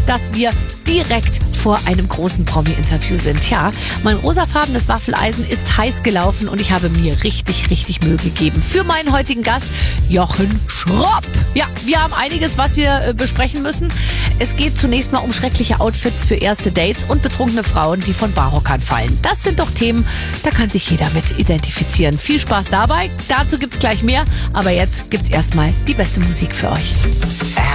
dass wir direkt vor einem großen Promi-Interview sind. Ja, mein rosafarbenes Waffeleisen ist heiß gelaufen und ich habe mir richtig, richtig Mühe gegeben. Für meinen heutigen Gast, Jochen Schropp. Ja, wir haben einiges, was wir besprechen müssen. Es geht zunächst mal um schreckliche Outfits für erste Dates und betrunkene Frauen, die von Barhockern fallen. Das sind doch Themen, da kann sich jeder mit identifizieren. Viel Spaß dabei. Dazu gibt's gleich mehr. Aber jetzt gibt's erstmal die beste Musik für euch.